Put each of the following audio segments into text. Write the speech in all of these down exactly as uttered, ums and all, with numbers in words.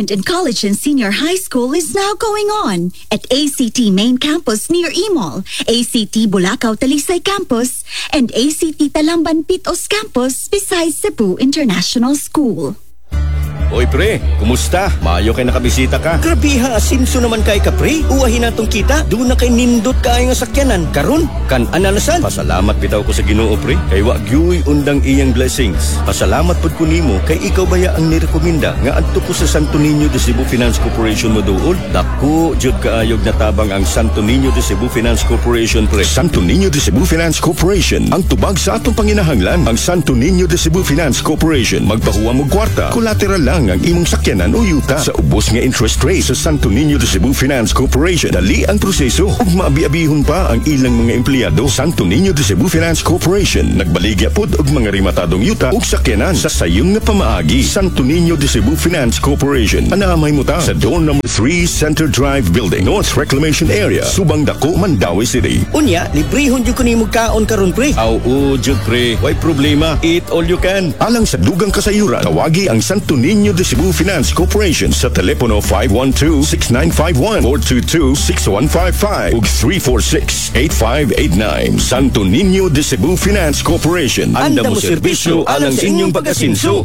Enrollment in college and senior high school is now going on at A C T Main Campus near Imol, A C T Bulacau Talisay Campus, and A C T Talamban Pitos Campus besides Cebu International School. Oy pre, kumusta? Maayo kay nakabisita ka. Grabiha, asinso naman kay ka pre. Uwahin natong kita, doon na kay nindot kayo nga sakyanan. Karon, kan ananasan. Pasalamat bitaw ko sa Ginoo pre. Kay wa gyuy undang iyang blessings. Pasalamat pud ko nimo kay ikaw baya ang nirekomenda nga adto ko sa Santo Niño de Cebu Finance Corporation mo duol. Dako jud kaayog natabang ang Santo Niño de Cebu Finance Corporation pre. Santo Niño de Cebu Finance Corporation ang tubag sa atong panginahanglan. Ang Santo Niño de Cebu Finance Corporation magpahuwa mo kwarta, collateral lang ang imong sakyanan o yuta sa ubos nga interest rate sa Santo Niño de Cebu Finance Corporation. Dali ang proseso ug maabi-abihon pa ang ilang mga empleyado. Santo Niño de Cebu Finance Corporation nagbaligya pod og mga rematadong yuta ug sakyanan sa sayon nga pamaagi. Santo Niño de Cebu Finance Corporation anaamay mo ta sa door number three Center Drive Building, North Reclamation Area, Subang Dako, Mandawi City. Unya, librehon jud ko nimo kaon karon pre. Aw o jud pre, why problema? Eat all you can. Alang sa dugang kasayuran, tawagi ang Santo Niño de Cebu Finance Corporation sa telepono five one two, six nine five one, four two two, six one five five ug three four six, eight five eight nine. Santo Niño de Cebu Finance Corporation. Anda mo serbisyo alang sa inyong pag-asinso.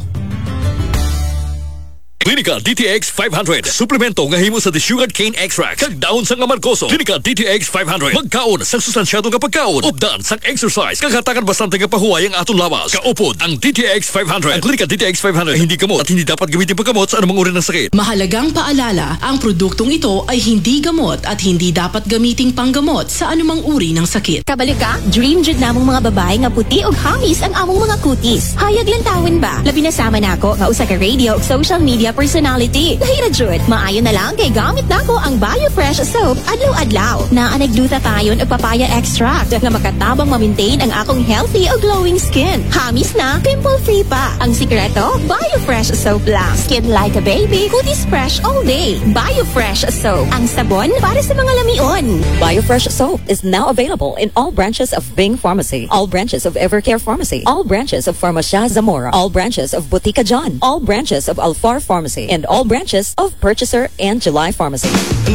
Clinica D T X five hundred. Suplemento nga himo sa desugared cane extract kag daon sang amargoso. Clinica D T X five hundred. Magkaon sang sustansyado nga pagkaon. Ubdan sang exercise kag hatagan bastante nga pahuway ang aton lawas. Kaupod ang D T X five hundred. Ang Clinica D T X five hundred ay hindi gamot at hindi dapat gamitin paggamot sa anumang uri ng sakit. Mahalagang paalala, ang produktong ito ay hindi gamot at hindi dapat gamiting panggamot sa anumang uri ng sakit. Kabalik ka? Dream jud namong mga babae nga puti og hamis ang among mga kutis. Hayag lang tawon ba? Labi na sama nako nga usa ka radio ug social media personality. Lahira jud, maayo na lang kay gamit nako ang BioFresh soap adlaw-adlaw. Na anegduta tayon og papaya extract nga makatabang ma-maintain ang akong healthy ug glowing skin. Hamis na, pimple-free pa. Ang sikreto, BioFresh soap lang. Skin like a baby, kutis fresh all day. BioFresh soap, ang sabon para sa mga lamion. BioFresh soap is now available in all branches of Bing Pharmacy, all branches of Evercare Pharmacy, all branches of Pharmacia Zamora, all branches of Botica John, all branches of Alfar Pharmacy, and all branches of Purchaser and July Pharmacy.